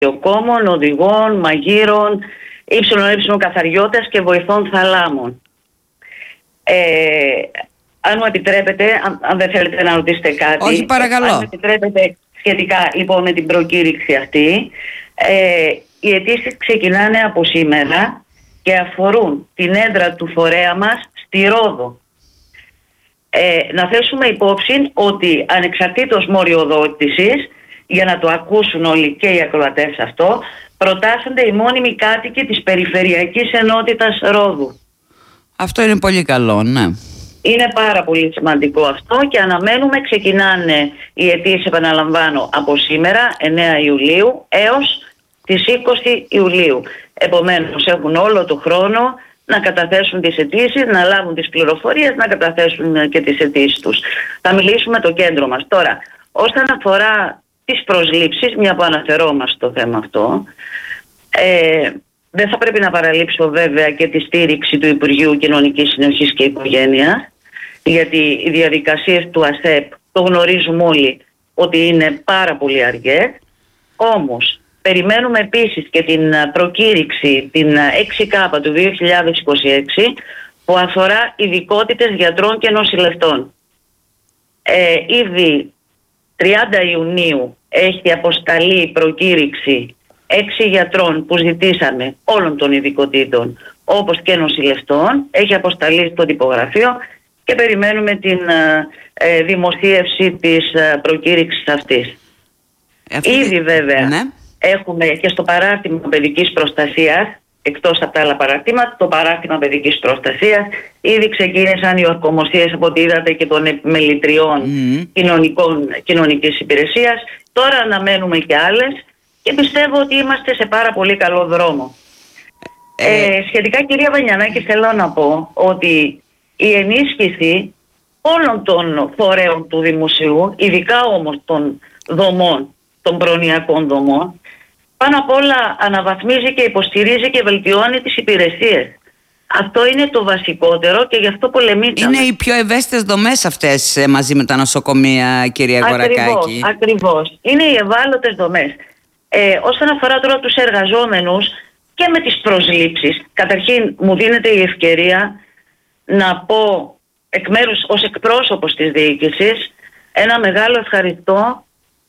κόμων, οδηγών, μαγείρων, ύψιλον καθαριώτες και βοηθών θαλάμων. Αν μου επιτρέπετε, αν δεν θέλετε να ρωτήσετε κάτι. Όχι, παρακαλώ. Αν μου επιτρέπετε σχετικά λοιπόν με την προκήρυξη αυτή, οι αιτήσεις ξεκινάνε από σήμερα και αφορούν την έδρα του φορέα μας στη Ρόδο. Να θέσουμε υπόψη ότι ανεξαρτήτως μοριοδότησης, για να το ακούσουν όλοι και οι ακροατές αυτό, προτάσσονται οι μόνιμοι κάτοικοι της Περιφερειακής Ενότητας Ρόδου. Αυτό είναι πολύ καλό, ναι. Είναι πάρα πολύ σημαντικό αυτό και αναμένουμε, ξεκινάνε οι αιτήσεις, επαναλαμβάνω, από σήμερα 9 Ιουλίου έως τις 20 Ιουλίου. Επομένως έχουν όλο το χρόνο να καταθέσουν τις αιτήσεις, να λάβουν τις πληροφορίες, να καταθέσουν και τις αιτήσεις τους. Θα μιλήσουμε το κέντρο μας. Τώρα, όσον αφορά τις προσλήψεις, μια που αναφερόμαστε στο θέμα αυτό, δεν θα πρέπει να παραλείψω βέβαια και τη στήριξη του Υπουργείου Κοινωνικής Συνοχής και Οικογένειας, γιατί οι διαδικασίες του ΑΣΕΠ το γνωρίζουμε όλοι ότι είναι πάρα πολύ αργές. Όμως περιμένουμε επίσης και την προκήρυξη, την 6K του 2026, που αφορά ειδικότητες γιατρών και νοσηλευτών. Ήδη 30 Ιουνίου έχει αποσταλεί προκήρυξη 6 γιατρών που ζητήσαμε, όλων των ειδικοτήτων, όπως και νοσηλευτών. Έχει αποσταλεί στο τυπογραφείο και περιμένουμε την δημοσίευση της προκήρυξης αυτής. Ήδη βέβαια, ναι, έχουμε και στο παράρτημα παιδικής προστασίας, εκτός από τα άλλα παραρτήματα, το παράρτημα παιδικής προστασίας, ήδη ξεκίνησαν οι ορκομοσίες, από ό,τι είδατε, και των επιμελητριών κοινωνικής υπηρεσίας. Τώρα αναμένουμε και άλλες και πιστεύω ότι είμαστε σε πάρα πολύ καλό δρόμο. Σχετικά, κυρία Βανιανάκη, θέλω να πω ότι η ενίσχυση όλων των φορέων του δημοσίου, ειδικά όμως των δομών, των προνοιακών δομών, πάνω απ' όλα αναβαθμίζει και υποστηρίζει και βελτιώνει τις υπηρεσίες. Αυτό είναι το βασικότερο και γι' αυτό πολεμήσαμε. Είναι οι πιο ευαίσθητες δομές αυτές μαζί με τα νοσοκομεία, κυρία Κορακάκη. Ακριβώς. Είναι οι ευάλωτες δομές. Όσον αφορά τώρα τους εργαζόμενους και με τις προσλήψεις, καταρχήν μου δίνεται η ευκαιρία να πω εκ μέρους, ως εκπρόσωπος της διοίκησης, ένα μεγάλο ευχαριστώ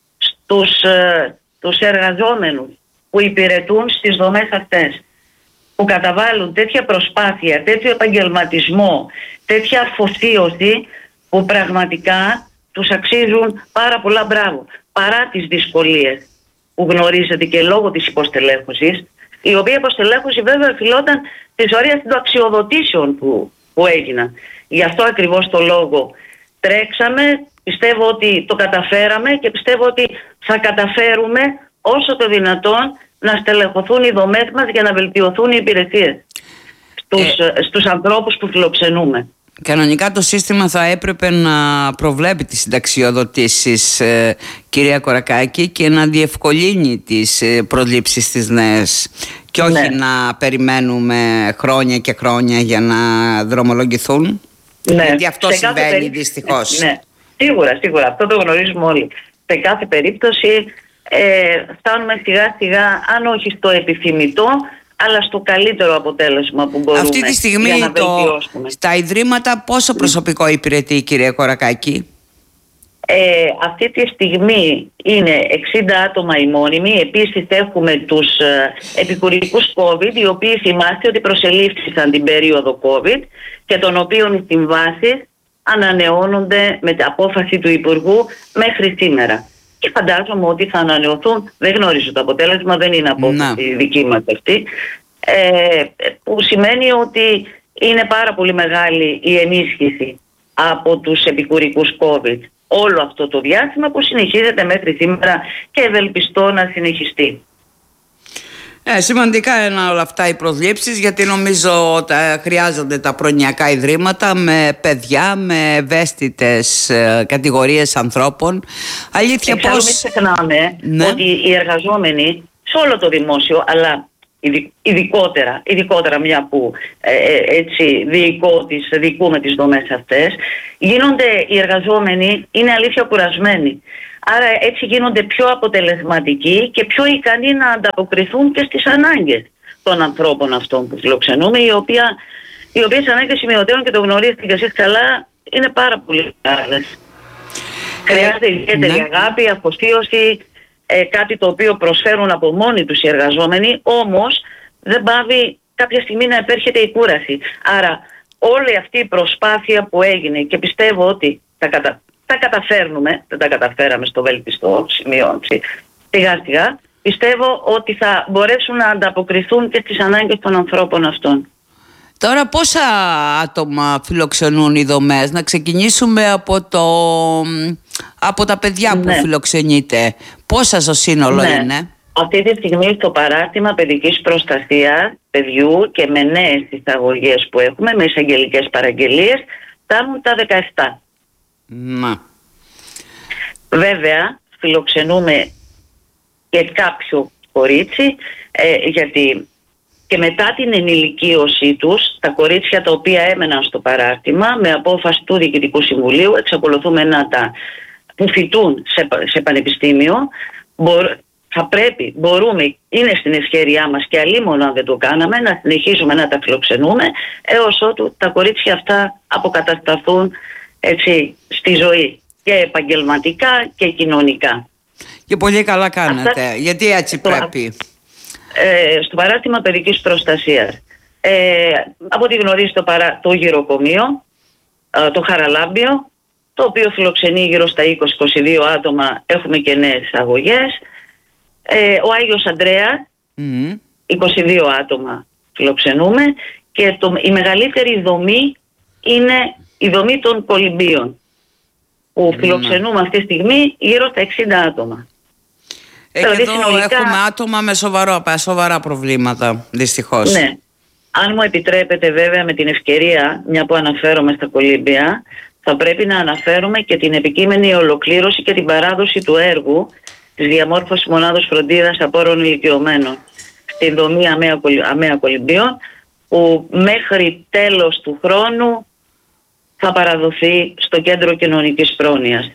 στους εργαζόμενους που υπηρετούν στις δομές αυτές, που καταβάλουν τέτοια προσπάθεια, τέτοιο επαγγελματισμό, τέτοια αφοσίωση, που πραγματικά τους αξίζουν πάρα πολλά μπράβο, παρά τις δυσκολίες που γνωρίζετε και λόγω της υποστελέχωσης, η οποία υποστελέχωση βέβαια οφειλόταν τη σωρία των αξιοδοτήσεων που έγιναν. Γι' αυτό ακριβώς το λόγο τρέξαμε, πιστεύω ότι το καταφέραμε και πιστεύω ότι θα καταφέρουμε όσο το δυνατόν να στελεχωθούν οι δομές μας για να βελτιωθούν οι υπηρεσίες στους ανθρώπους που φιλοξενούμε. Κανονικά το σύστημα θα έπρεπε να προβλέπει τις συνταξιοδοτήσεις, κυρία Κορακάκη, και να διευκολύνει τις προσλήψεις στις νέες και όχι να περιμένουμε χρόνια και χρόνια για να δρομολογηθούν. Ναι. Γιατί αυτό συμβαίνει δυστυχώς. Ναι. Σίγουρα, αυτό το γνωρίζουμε όλοι. Σε κάθε περίπτωση φτάνουμε σιγά σιγά, αν όχι στο επιθυμητό, αλλά στο καλύτερο αποτέλεσμα που μπορούμε. Αυτή τη στιγμή στα ιδρύματα πόσο προσωπικό υπηρετεί, κυρία Κορακάκη? Αυτή τη στιγμή είναι 60 άτομα οι μόνιμοι. Επίσης έχουμε τους επικουρικούς COVID, οι οποίοι θυμάστε ότι προσελήφθησαν την περίοδο COVID και των οποίων οι συμβάσεις ανανεώνονται με την απόφαση του Υπουργού μέχρι σήμερα. Και φαντάζομαι ότι θα ανανεωθούν, δεν γνωρίζω το αποτέλεσμα, δεν είναι απόφαση δική μας αυτή, που σημαίνει ότι είναι πάρα πολύ μεγάλη η ενίσχυση από τους επικουρικούς COVID όλο αυτό το διάστημα, που συνεχίζεται μέχρι σήμερα και ευελπιστώ να συνεχιστεί. Σημαντικά είναι όλα αυτά οι προσλήψεις, γιατί νομίζω ότι χρειάζονται τα προνοιακά ιδρύματα με παιδιά, με ευαίσθητες κατηγορίες ανθρώπων. Αλήθεια πώς... Μην ξεχνάμε ότι οι εργαζόμενοι σε όλο το δημόσιο, αλλά ειδικότερα μια που έτσι διοικούμε τις δομές αυτές, οι εργαζόμενοι είναι αλήθεια κουρασμένοι. Άρα έτσι γίνονται πιο αποτελεσματικοί και πιο ικανοί να ανταποκριθούν και στις ανάγκες των ανθρώπων αυτών που φιλοξενούμε, οι οποίες ανάγκες σημειωτέρων, και το γνωρίζετε και εσείς καλά, είναι πάρα πολύ μεγάλες. Χρειάζεται ιδιαίτερη αγάπη, αφοσίωση, κάτι το οποίο προσφέρουν από μόνοι τους οι εργαζόμενοι, όμως δεν πάβει κάποια στιγμή να επέρχεται η κούραση. Άρα όλη αυτή η προσπάθεια που έγινε, και πιστεύω ότι τα καταφέρνουμε, δεν τα καταφέραμε στο βέλτιστο σημείο, σιγά σιγά, πιστεύω ότι θα μπορέσουν να ανταποκριθούν και στις ανάγκες των ανθρώπων αυτών. Τώρα πόσα άτομα φιλοξενούν οι δομές? Να ξεκινήσουμε από τα παιδιά που φιλοξενείτε. Πόσα στο σύνολο είναι? Αυτή τη στιγμή στο παράρτημα παιδικής προστασίας παιδιού και με νέες εισαγωγές που έχουμε, με εισαγγελικές παραγγελίες, φτάνουν τα 17. Βέβαια φιλοξενούμε και κάποιο κορίτσι, γιατί και μετά την ενηλικίωσή τους, τα κορίτσια τα οποία έμεναν στο παράρτημα, με απόφαση του Διοικητικού Συμβουλίου, εξακολουθούμε που φοιτούν σε πανεπιστήμιο, μπορούμε, είναι στην ευκαιριά μας και αλίμονο αν δεν το κάναμε, να συνεχίσουμε να τα φιλοξενούμε έως ότου τα κορίτσια αυτά αποκατασταθούν έτσι στη ζωή, και επαγγελματικά και κοινωνικά. Και πολύ καλά κάνετε, γιατί έτσι πρέπει. Στο παράρτημα παιδικής προστασίας, από ό,τι γνωρίζει το γυροκομείο, το Χαραλάμπιο, το οποίο φιλοξενεί γύρω στα 20-22 άτομα, έχουμε και νέες εισαγωγές. Ο Άγιος Ανδρέας, 22 άτομα φιλοξενούμε, και η μεγαλύτερη δομή είναι η δομή των Κολυμπίων, που φιλοξενούμε αυτή τη στιγμή γύρω στα 60 άτομα. Δηλαδή, εδώ συνολικά έχουμε άτομα με σοβαρά προβλήματα, δυστυχώς. Ναι. Αν μου επιτρέπετε, βέβαια, με την ευκαιρία, μια που αναφέρομαι στα Κολύμπια, θα πρέπει να αναφέρουμε και την επικείμενη ολοκλήρωση και την παράδοση του έργου της διαμόρφωσης μονάδος φροντίδας απόρων ηλικιωμένων στην δομή ΑΜΕΑ Κολυμπίων, που μέχρι τέλος του χρόνου θα παραδοθεί στο Κέντρο Κοινωνικής Πρόνοιας.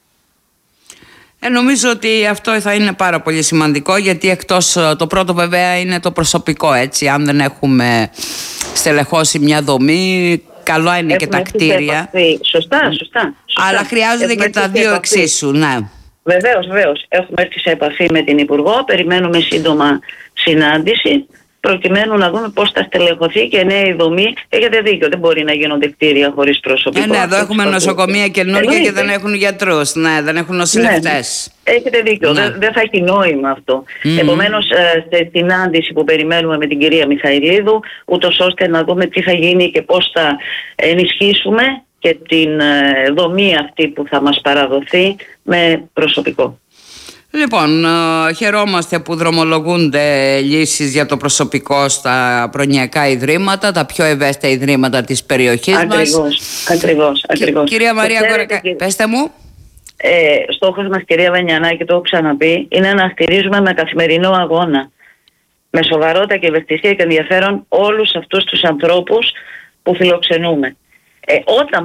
Νομίζω ότι αυτό θα είναι πάρα πολύ σημαντικό, γιατί εκτός το πρώτο βέβαια είναι το προσωπικό, έτσι. Αν δεν έχουμε στελεχώσει μια δομή, καλό είναι και τα κτίρια. Σωστά. Αλλά χρειάζονται και τα δύο εξίσου, ναι. Βεβαίως. Έχουμε έρθει σε επαφή με την Υπουργό, περιμένουμε σύντομα συνάντηση, προκειμένου να δούμε πώς θα στελεχωθεί και νέα δομή. Έχετε δίκιο, δεν μπορεί να γίνονται κτίρια χωρίς προσωπικό. Ναι, εδώ έχουμε νοσοκομεία καινούργια και δεν έχουν γιατρούς, δεν έχουν νοσηλευτές. Ναι, έχετε δίκιο, δεν θα έχει νόημα αυτό. Επομένως, σε συνάντηση που περιμένουμε με την κυρία Μιχαηλίδου, ούτως ώστε να δούμε τι θα γίνει και πώς θα ενισχύσουμε και την δομή αυτή που θα μας παραδοθεί με προσωπικό. Λοιπόν, χαιρόμαστε που δρομολογούνται λύσεις για το προσωπικό στα προνοιακά ιδρύματα, τα πιο ευαίσθητα ιδρύματα της περιοχής μας. Ακριβώς. Κυρία Μαρία Κορακάκη, πέστε μου. Στόχος μας, κυρία Βανιανάκη, το έχω ξαναπεί, είναι να στηρίζουμε με καθημερινό αγώνα, με σοβαρότητα και ευαισθησία και ενδιαφέρον, όλους αυτούς τους ανθρώπους που φιλοξενούμε. Όταν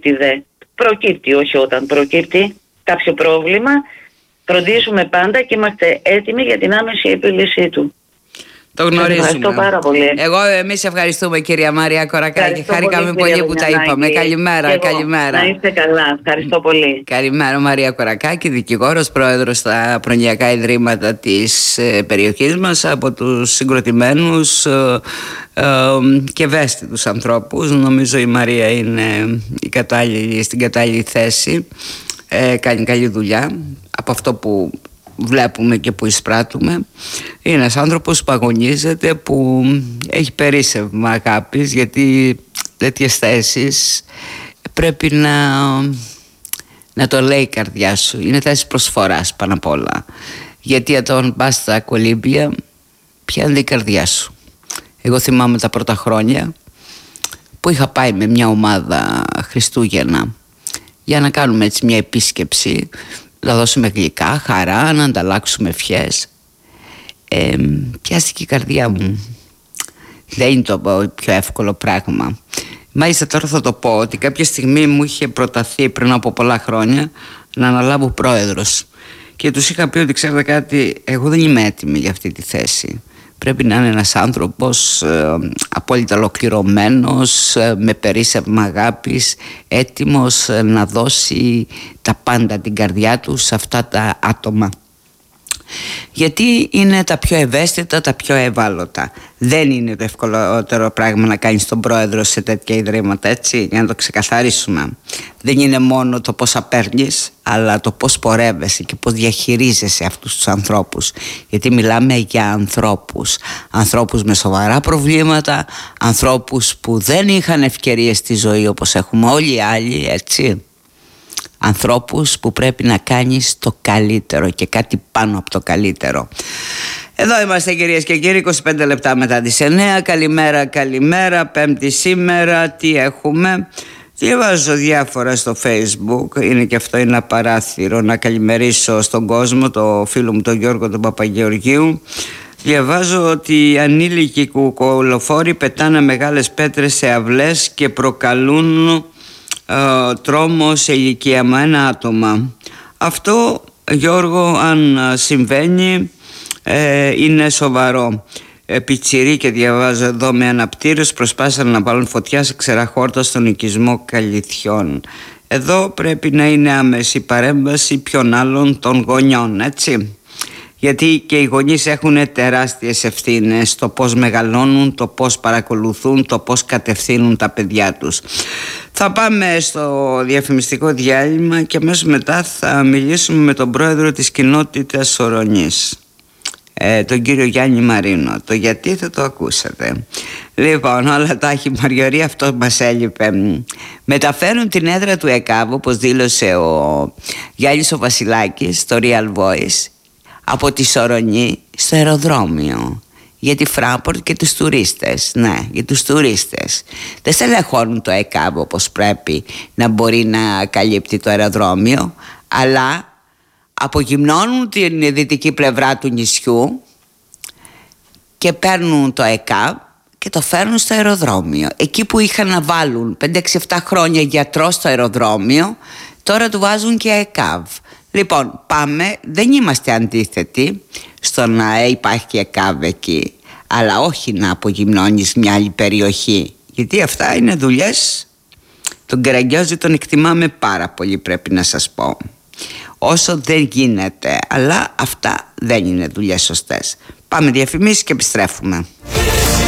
προκύπτει κάποιο πρόβλημα, φροντίζουμε πάντα και είμαστε έτοιμοι για την άμεση επίλυσή του. Το γνωρίζουμε. Ευχαριστώ πάρα πολύ. Εμείς ευχαριστούμε, κυρία Μαρία Κορακάκη. Χάρηκαμε πολύ που τα είπαμε. Καλημέρα. Να είστε καλά. Ευχαριστώ πολύ. Καλημέρα, Μαρία Κορακάκη, δικηγόρος, πρόεδρος στα προνοιακά ιδρύματα της περιοχής μας, από τους συγκροτημένους και ευαίσθητους ανθρώπους. Νομίζω η Μαρία είναι στην κατάλληλη θέση. Κάνει καλή δουλειά από αυτό που βλέπουμε και που εισπράττουμε. Είναι ένας άνθρωπος που αγωνίζεται, που έχει περίσσευμα αγάπης, γιατί τέτοιες θέσεις πρέπει να το λέει η καρδιά σου. Είναι θέσεις προσφοράς πάνω απ' όλα, γιατί όταν πας στα Κολύμπια πιάνει η καρδιά σου. Εγώ θυμάμαι τα πρώτα χρόνια που είχα πάει με μια ομάδα Χριστούγεννα για να κάνουμε έτσι μια επίσκεψη, να δώσουμε γλυκά, χαρά, να ανταλλάξουμε ευχές. Πιάστηκε η καρδιά μου. Δεν είναι το πιο εύκολο πράγμα. Μάλιστα τώρα θα το πω ότι κάποια στιγμή μου είχε προταθεί πριν από πολλά χρόνια να αναλάβω πρόεδρος. Και τους είχα πει ότι ξέρετε κάτι, εγώ δεν είμαι έτοιμη για αυτή τη θέση. Πρέπει να είναι ένας άνθρωπος απόλυτα ολοκληρωμένος, με περίσσευμα αγάπης, έτοιμος να δώσει τα πάντα, την καρδιά του σε αυτά τα άτομα. Γιατί είναι τα πιο ευαίσθητα, τα πιο ευάλωτα. Δεν είναι το ευκολότερο πράγμα να κάνεις τον πρόεδρο σε τέτοια ιδρύματα, έτσι, για να το ξεκαθαρίσουμε. Δεν είναι μόνο το πόσα παίρνεις, αλλά το πώς πορεύεσαι και πώς διαχειρίζεσαι αυτούς τους ανθρώπους. Γιατί μιλάμε για ανθρώπους. Ανθρώπους με σοβαρά προβλήματα, ανθρώπους που δεν είχαν ευκαιρίες στη ζωή όπως έχουμε όλοι οι άλλοι, έτσι. Ανθρώπους που πρέπει να κάνεις το καλύτερο και κάτι πάνω από το καλύτερο. Εδώ είμαστε κυρίες και κύριοι, 25 λεπτά μετά τις 9. Καλημέρα, Πέμπτη σήμερα. Τι έχουμε? Διαβάζω διάφορα στο Facebook. Είναι και αυτό ένα παράθυρο να καλημερίσω στον κόσμο, το φίλο μου τον Γιώργο τον Παπαγεωργίου. Διαβάζω ότι οι ανήλικοι κουκολοφόροι πετάνε μεγάλες πέτρες σε αυλές και προκαλούν τρόμο σε ηλικιαμένα άτομα. Αυτό, Γιώργο, αν συμβαίνει είναι σοβαρό. Πιτσιρί και διαβάζω εδώ με αναπτήρους προσπάθησαν να βάλουν φωτιά σε ξεραχόρτα στον οικισμό Καλυθιών. Εδώ πρέπει να είναι άμεση παρέμβαση ποιον άλλων των γονιών, έτσι. Γιατί και οι γονείς έχουν τεράστιες ευθύνες στο πώς μεγαλώνουν, το πώς παρακολουθούν, το πώς κατευθύνουν τα παιδιά τους. Θα πάμε στο διαφημιστικό διάλειμμα και αμέσως μετά θα μιλήσουμε με τον πρόεδρο της κοινότητας Σορονής, τον κύριο Γιάννη Μαρίνο. Το γιατί θα το ακούσατε. Λοιπόν, όλα τα έχει Μαριωρή, αυτό μας έλειπε. Μεταφέρουν την έδρα του ΕΚΑΒ, όπως δήλωσε ο Γιάννης ο Βασιλάκης στο Real Voice, από τη Σορονή στο αεροδρόμιο για τη Φράμπορτ και τους τουρίστες. Ναι, για τους τουρίστες. Δεν στελεχώνουν το ΕΚΑΒ όπως πρέπει να μπορεί να καλύπτει το αεροδρόμιο, αλλά απογυμνώνουν την δυτική πλευρά του νησιού και παίρνουν το ΕΚΑΒ και το φέρνουν στο αεροδρόμιο. Εκεί που είχαν να βάλουν 5-6-7 χρόνια γιατρό στο αεροδρόμιο, τώρα του βάζουν και ΕΚΑΒ. Λοιπόν, πάμε, δεν είμαστε αντίθετοι στο να υπάρχει ΕΚΑΒ εκεί, αλλά όχι να απογυμνώνεις μια άλλη περιοχή, γιατί αυτά είναι δουλειές. Τον Καραγκιόζη τον εκτιμάμε πάρα πολύ, πρέπει να σας πω, όσο δεν γίνεται, αλλά αυτά δεν είναι δουλειές σωστές. Πάμε διαφημίσεις και επιστρέφουμε.